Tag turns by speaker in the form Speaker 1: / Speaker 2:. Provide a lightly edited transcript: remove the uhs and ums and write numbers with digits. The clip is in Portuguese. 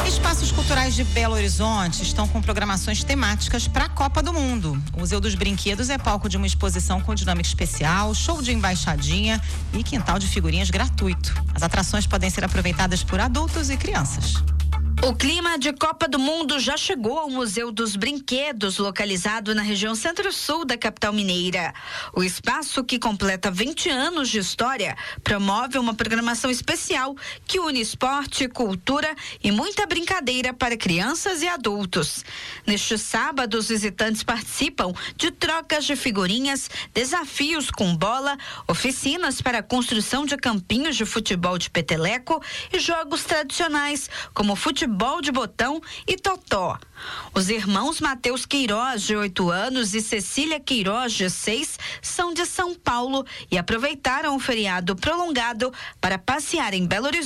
Speaker 1: Espaços culturais de Belo Horizonte estão com programações temáticas para a Copa do Mundo. O Museu dos Brinquedos é palco de uma exposição com dinâmica especial, show de embaixadinha e quintal de figurinhas gratuito. As atrações podem ser aproveitadas por adultos e crianças.
Speaker 2: O clima de Copa do Mundo já chegou ao Museu dos Brinquedos, localizado na região centro-sul da capital mineira. O espaço, que completa 20 anos de história, promove uma programação especial que une esporte, cultura e muita brincadeira para crianças e adultos. Neste sábado, os visitantes participam de trocas de figurinhas, desafios com bola, oficinas para a construção de campinhos de futebol de peteleco e jogos tradicionais, como futebol de botão e totó. Os irmãos Matheus Queiroz, de 8 anos, e Cecília Queiroz, de 6, são de São Paulo e aproveitaram o feriado prolongado para passear em Belo Horizonte